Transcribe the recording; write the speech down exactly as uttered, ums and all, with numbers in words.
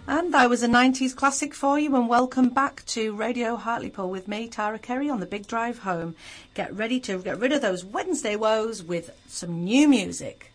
And that was a nineties classic for you, and welcome back to Radio Hartlepool with me, Tara Kerry, on the big drive home. Get ready to get rid of those Wednesday woes with some new music.